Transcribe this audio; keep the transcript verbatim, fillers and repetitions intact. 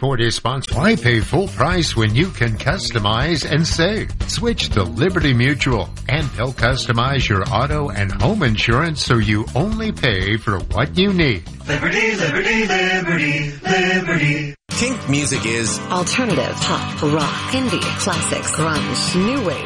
For this sponsor, why pay full price when you can customize and save? Switch to Liberty Mutual, and they'll customize your auto and home insurance so you only pay for what you need. Liberty, liberty, liberty, liberty. Kink music is alternative, pop, rock, indie, classics, grunge, new wave.